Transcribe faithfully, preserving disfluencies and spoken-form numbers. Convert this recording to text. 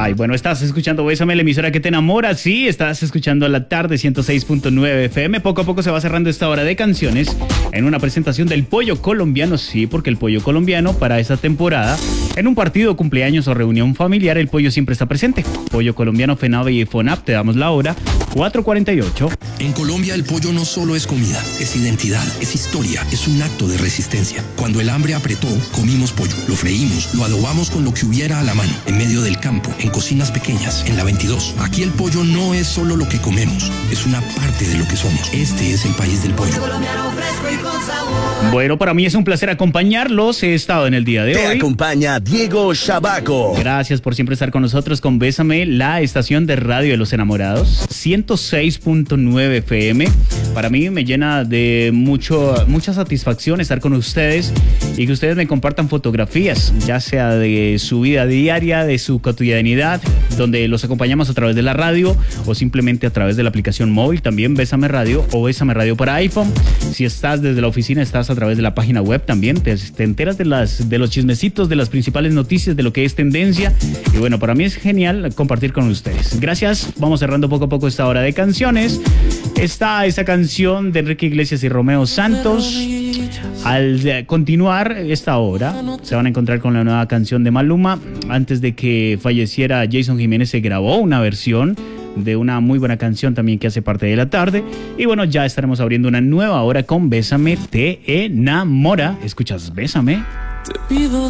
Ay, bueno, estás escuchando Bésame, la emisora que te enamora. Sí, estás escuchando La Tarde ciento seis punto nueve F M. Poco a poco se va cerrando esta hora de canciones en una presentación del Pollo Colombiano. Sí, porque el Pollo Colombiano para esta temporada, en un partido, cumpleaños o reunión familiar, el Pollo siempre está presente. Pollo Colombiano, FENAVE y FONAP, te damos la hora, cuatro cuarenta y ocho. En Colombia el pollo no solo es comida, es identidad, es historia, es un acto de resistencia. Cuando el hambre apretó, comimos pollo, lo freímos, lo adobamos con lo que hubiera a la mano, en medio del campo, en cocinas pequeñas, en la veintidós. Aquí el pollo no es solo lo que comemos, es una parte de lo que somos. Este es el país del pollo. Bueno, para mí es un placer acompañarlos. He estado en el día de Te hoy. acompaña Diego Shabaco. Gracias por siempre estar con nosotros con Bésame, la estación de radio de los enamorados, ciento seis punto nueve F M. Para mí me llena de mucho, mucha satisfacción estar con ustedes y que ustedes me compartan fotografías, ya sea de su vida diaria, de su cotidianidad, donde los acompañamos a través de la radio o simplemente a través de la aplicación móvil, también Bésame Radio o Bésame Radio para iPhone. Si estás desde la oficina, estás a través de la página web también, te, te enteras de, las, de los chismecitos, de las principales noticias, de lo que es tendencia. Y bueno, para mí es genial compartir con ustedes. Gracias, vamos cerrando poco a poco esta hora de canciones. Está esta canción de Enrique Iglesias y Romeo Santos. Al continuar esta hora, se van a encontrar con la nueva canción de Maluma. Antes de que falleciera Jason Jiménez, se grabó una versión de una muy buena canción también que hace parte de La Tarde. Y bueno, ya estaremos abriendo una nueva hora con Bésame, te enamora. ¿Escuchas Bésame? Te pido